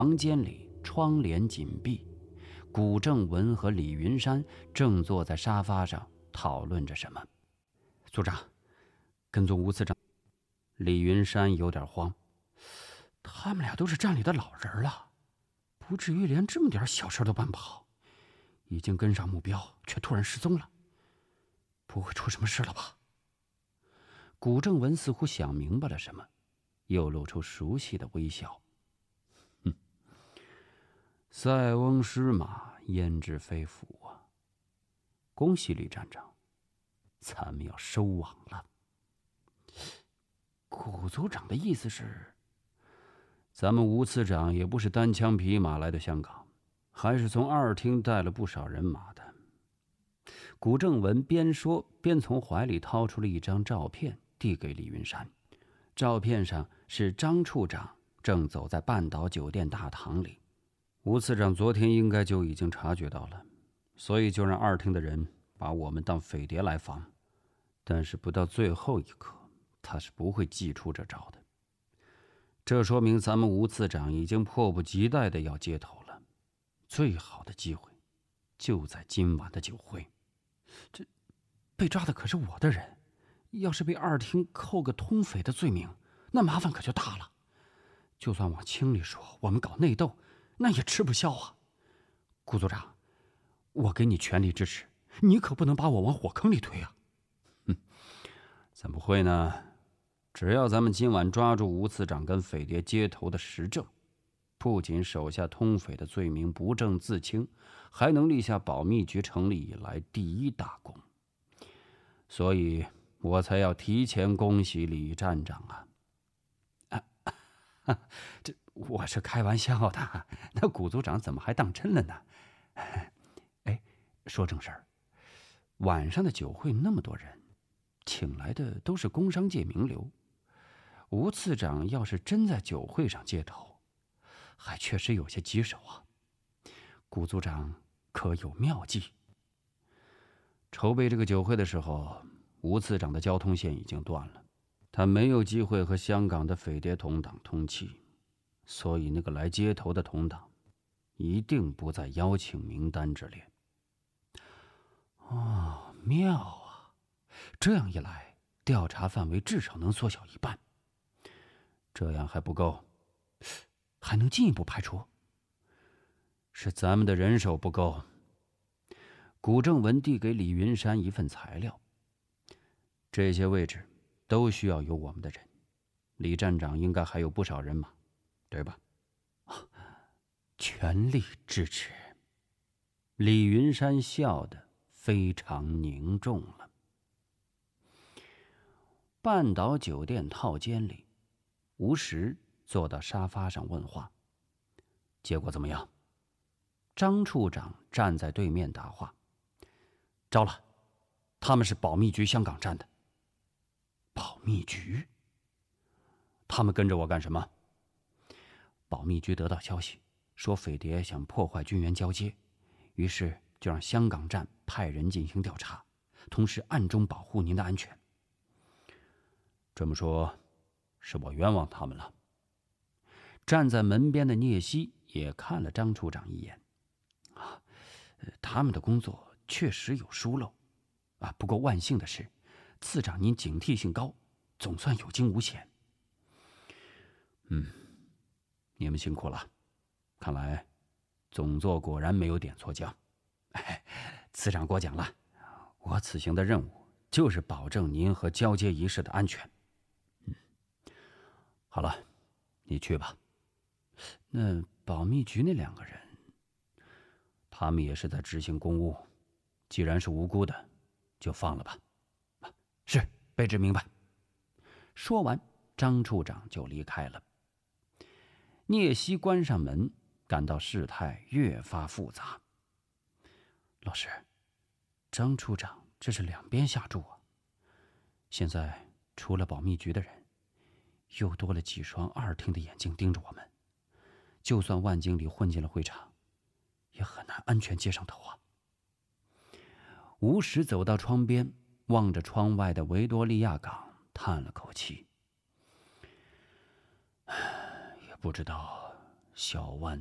房间里窗帘紧闭，古正文和李云山正坐在沙发上讨论着什么。组长，跟踪吴次长。李云山有点慌，他们俩都是站里的老人了，不至于连这么点小事都办不好。已经跟上目标，却突然失踪了，不会出什么事了吧？古正文似乎想明白了什么，又露出熟悉的微笑。塞翁失马，焉知非福啊！恭喜李站长，咱们要收网了。古组长的意思是，咱们吴次长也不是单枪匹马来的香港，还是从二厅带了不少人马的。古正文边说边从怀里掏出了一张照片，递给李云山。照片上是张处长正走在半岛酒店大堂里。吴次长昨天应该就已经察觉到了，所以就让二厅的人把我们当匪谍来防。但是不到最后一刻，他是不会祭出这招的。这说明咱们吴次长已经迫不及待的要接头了。最好的机会就在今晚的酒会。这被抓的可是我的人，要是被二厅扣个通匪的罪名，那麻烦可就大了。就算往轻里说，我们搞内斗，那也吃不消啊。顾组长，我给你全力支持，你可不能把我往火坑里推啊。怎么会呢？只要咱们今晚抓住吴次长跟匪谍接头的实证，不仅手下通匪的罪名不正自清，还能立下保密局成立以来第一大功。所以我才要提前恭喜李站长啊！这我是开玩笑的，那古组长怎么还当真了呢？哎，说正事儿，晚上的酒会那么多人，请来的都是工商界名流。吴次长要是真在酒会上接头，还确实有些棘手啊。古组长可有妙计？筹备这个酒会的时候，吴次长的交通线已经断了，他没有机会和香港的匪谍同党通气，所以那个来接头的同党一定不在邀请名单之列。哦，妙啊！这样一来，调查范围至少能缩小一半。这样还不够，还能进一步排除？是咱们的人手不够。古正文递给李云山一份材料，这些位置都需要有我们的人。李站长应该还有不少人马，对吧？全力支持。李云山笑得非常凝重了。半岛酒店套间里，吴石坐到沙发上问话。结果怎么样？张处长站在对面答话。招了，他们是保密局香港站的。保密局？他们跟着我干什么？保密局得到消息，说匪谍想破坏军员交接，于是就让香港站派人进行调查，同时暗中保护您的安全。这么说，是我冤枉他们了。站在门边的聂西也看了张处长一眼。他们的工作确实有疏漏，不过万幸的是，次长您警惕性高，总算有惊无险。你们辛苦了，看来总座果然没有点错将。次长过奖了，我此行的任务就是保证您和交接仪式的安全。好了，你去吧。那保密局那2个人，他们也是在执行公务，既然是无辜的，就放了吧。是，卑职明白。说完，张处长就离开了。聂西关上门，感到事态越发复杂。老师，张处长这是两边下注啊！现在除了保密局的人，又多了几双二厅的眼睛盯着我们。就算万经理混进了会场，也很难安全接上头啊。吴石走到窗边，望着窗外的维多利亚港，叹了口气。也不知道小万